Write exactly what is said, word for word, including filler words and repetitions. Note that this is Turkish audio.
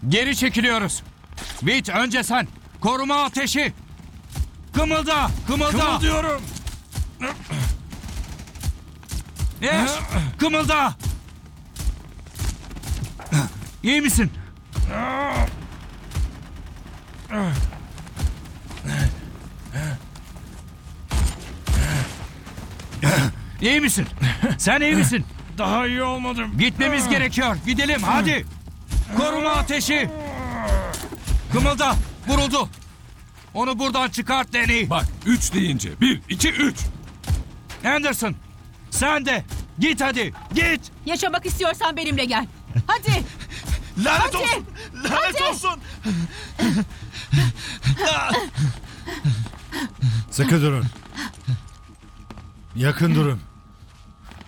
Geri çekiliyoruz. Bit önce sen. Koruma ateşi. Kımılda, kımılda. Kımıldıyorum. Eş, kımılda. İyi misin? İyi misin? Sen iyi misin? Daha iyi olmadım. Gitmemiz gerekiyor. Gidelim hadi. Koruma ateşi. Kımılda. Vuruldu. Onu buradan çıkart Danny. Bak üç deyince. Bir, iki, üç. Anderson. Sen de. Git hadi. Git. Yaşamak istiyorsan benimle gel. Hadi. Lanet Hadi. olsun. Lanet Hadi. olsun. Sıkı durun. Yakın durun.